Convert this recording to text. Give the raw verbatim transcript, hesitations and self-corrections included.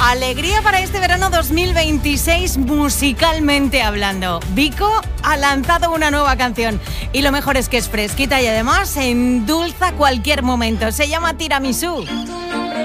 Alegría para este verano dos mil veintiséis musicalmente hablando. Vico ha lanzado una nueva canción y lo mejor es que es fresquita y además endulza cualquier momento. Se llama Tiramisú.